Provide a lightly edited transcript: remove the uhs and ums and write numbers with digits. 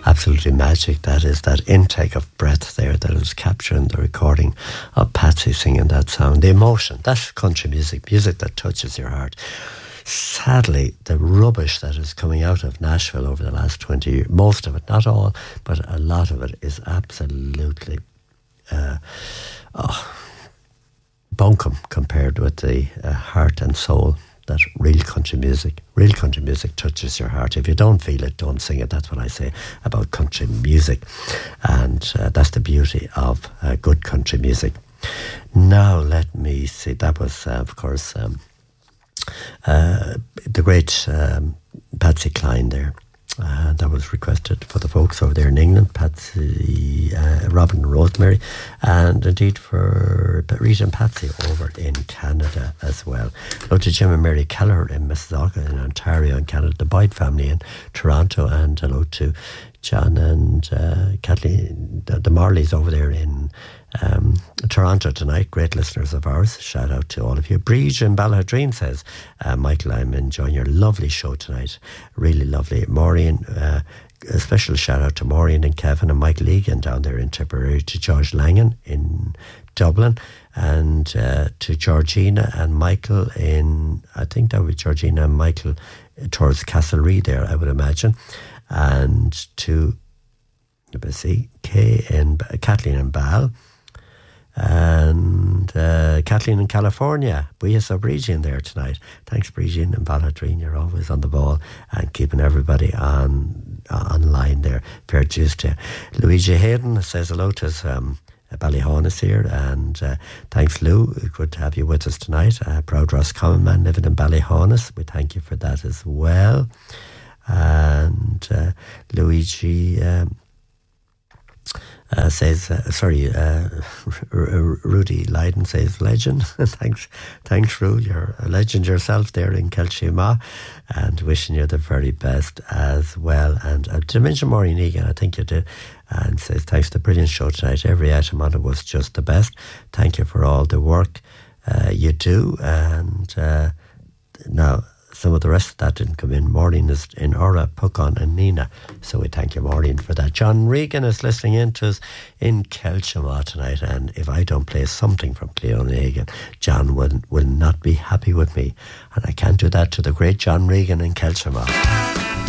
absolutely magic. That is that intake of breath there that is capturing the recording of Patsy singing that sound. The emotion, that's country music, music that touches your heart. Sadly, the rubbish that is coming out of Nashville over the last 20 years, most of it, not all, but a lot of it is absolutely bunkum compared with the heart and soul that real country music touches your heart. If you don't feel it, don't sing it. That's what I say about country music. And that's the beauty of good country music. Now, let me see. That was, of course, the great Patsy Cline there. That was requested for the folks over there in England, Patsy, Robin and Rosemary, and indeed for Rita and Patsy over in Canada as well. Hello to Jim and Mary Kelleher in Mississauga in Ontario in Canada, the Boyd family in Toronto, and hello to John and Kathleen, the Marleys over there in Toronto tonight, great listeners of ours. Shout out to all of you. Bridge in Ballahadreen says, Michael, I'm enjoying your lovely show tonight. Really lovely. Maureen, a special shout out to Maureen and Kevin and Michael Egan down there in Tipperary, to George Langan in Dublin, and to Georgina and Michael in, I think that would be Georgina and Michael towards Castlereagh there, I would imagine, and to, let me see, Kathleen and Bal, and Kathleen in California. We have Bridget there tonight. Thanks, Bridget and Ballahadreen. You're always on the ball and keeping everybody online there. Fair dues to you. Luigi Hayden says hello to us. Ballyhonus here, and thanks, Lou. Good to have you with us tonight. Proud Ross Common Man living in Ballyhonus. We thank you for that as well. And Luigi says, Rudy Leiden says, legend. thanks, Ru. You're a legend yourself there in Kelchima, and wishing you the very best as well. And to mention Maureen Egan, I think you did, and says, thanks for the brilliant show tonight. Every item on it was just the best. Thank you for all the work you do. And now, some of the rest of that didn't come in. Maureen is in Ora, Puckon and Nina. So we thank you, Maureen, for that. John Regan is listening in to us in Kelchima tonight, and if I don't play something from Cleona Egan, John will not be happy with me. And I can't do that to the great John Regan in Kelchima.